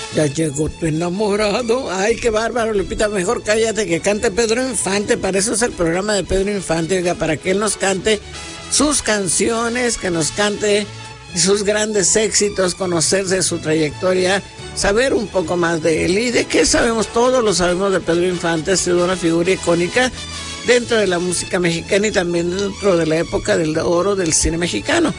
Ya llegó tu enamorado. Ay, qué bárbaro, Lupita. Mejor cállate que cante Pedro Infante. Para eso es el programa de Pedro Infante. Oiga, para que él nos cante sus canciones, que nos cante sus grandes éxitos, conocer de su trayectoria, saber un poco más de él. ¿Y de qué sabemos? Todos lo sabemos de Pedro Infante. Ha sido una figura icónica dentro de la música mexicana y también dentro de la época del oro del cine mexicano.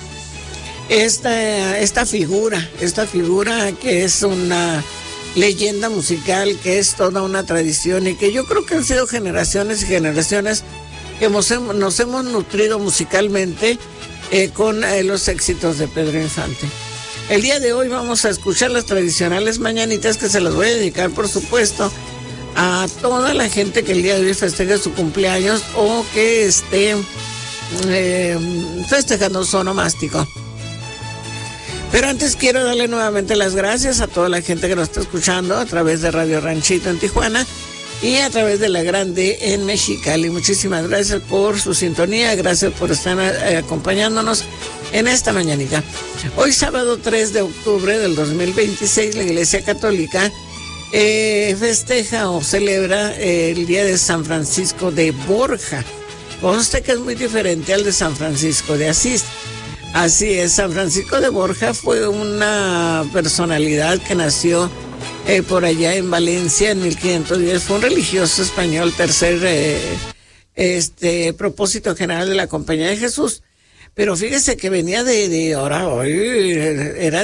Esta figura que es una leyenda musical, que es toda una tradición y que yo creo que han sido generaciones y generaciones que nos hemos nutrido musicalmente con los éxitos de Pedro Infante. El día de hoy vamos a escuchar las tradicionales mañanitas que se las voy a dedicar, por supuesto, a toda la gente que el día de hoy festeje su cumpleaños o que esté festejando su onomástico. Pero antes quiero darle nuevamente las gracias a toda la gente que nos está escuchando a través de Radio Ranchito en Tijuana y a través de La Grande en Mexicali. Muchísimas gracias por su sintonía, gracias por estar acompañándonos en esta mañanita. Hoy sábado 3 de octubre del 2026 la Iglesia Católica festeja o celebra el día de San Francisco de Borja. Conste que es muy diferente al de San Francisco de Asís. Así es, San Francisco de Borja fue una personalidad que nació por allá en Valencia en 1510. Fue un religioso español, tercer propósito general de la Compañía de Jesús. Pero fíjese que venía era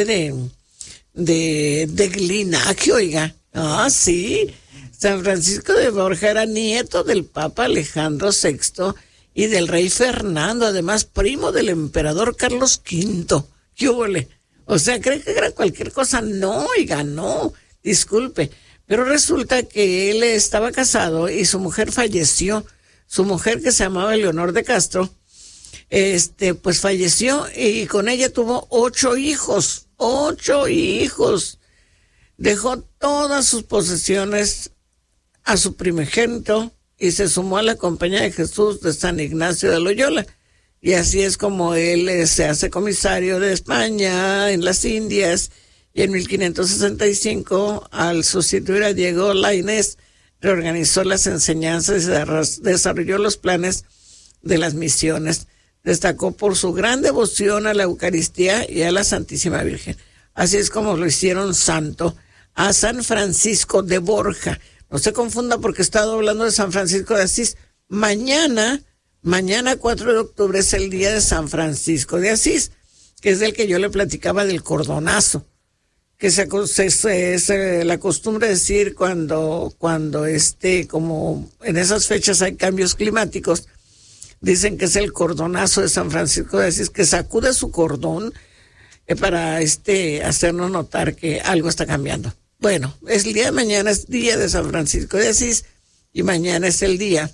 de linaje, oiga. Ah, sí. San Francisco de Borja era nieto del Papa Alejandro VI y del rey Fernando, además primo del emperador Carlos V. ¿Qué húbole? O sea, ¿cree que era cualquier cosa? No, oiga, no, disculpe. Pero resulta que él estaba casado y su mujer falleció. Su mujer, que se llamaba Leonor de Castro, pues falleció y con ella tuvo 8 hijos. 8 hijos. Dejó todas sus posesiones a su primogénito y se sumó a la Compañía de Jesús de San Ignacio de Loyola. Y así es como él se hace comisario de España en las Indias, y en 1565, al sustituir a Diego Lainez, reorganizó las enseñanzas y desarrolló los planes de las misiones. Destacó por su gran devoción a la Eucaristía y a la Santísima Virgen. Así es como lo hicieron santo a San Francisco de Borja. No se confunda porque he estado hablando de San Francisco de Asís. Mañana 4 de octubre es el día de San Francisco de Asís, que es del que yo le platicaba del cordonazo, que es la costumbre de decir cuando como en esas fechas hay cambios climáticos, dicen que es el cordonazo de San Francisco de Asís, que sacude su cordón para hacernos notar que algo está cambiando. Bueno, el día de mañana es día de San Francisco de Asís y mañana es el Día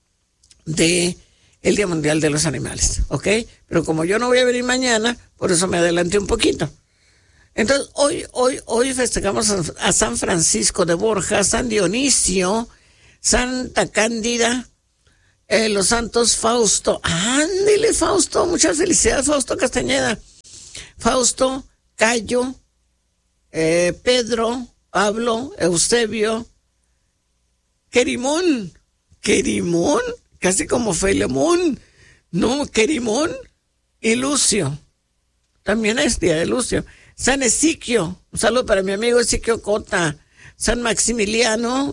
Mundial de los Animales, ¿ok? Pero como yo no voy a venir mañana, por eso me adelanté un poquito. Entonces, hoy festejamos a San Francisco de Borja, San Dionisio, Santa Cándida, los santos Fausto. ¡Ándele, Fausto! Muchas felicidades, Fausto Castañeda. Fausto, Cayo, Pedro, Pablo, Eusebio, Querimón, casi como Filemón, no, Querimón y Lucio, también es día de Lucio. San Ezequiel, un saludo para mi amigo Ezequiel Cota. San Maximiliano,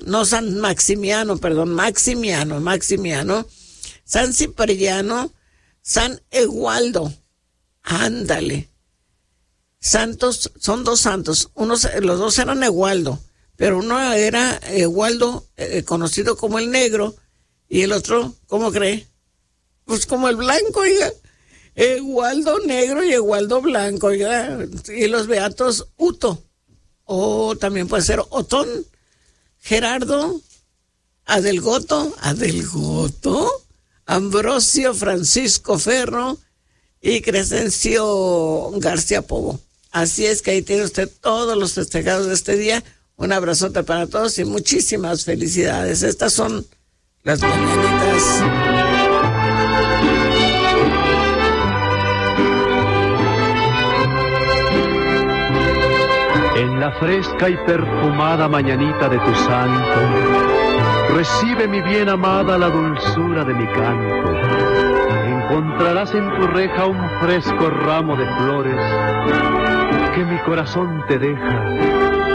Maximiano, San Cipriano, San Egualdo, ándale. Santos, son 2 santos, los 2 eran Egualdo, pero uno era Egualdo, conocido como el negro, y el otro, ¿cómo cree? Pues como el blanco, oiga. Egualdo negro y Egualdo blanco, oiga. Y los beatos Uto, o también puede ser Otón, Gerardo, Adelgoto, Ambrosio Francisco Ferro y Crescencio García Pobo. Así es que ahí tiene usted todos los festejados de este día. Un abrazote para todos y muchísimas felicidades. Estas son las mañanitas. En la fresca y perfumada mañanita de tu santo, recibe mi bien amada la dulzura de mi canto. Encontrarás en tu reja un fresco ramo de flores que mi corazón te deja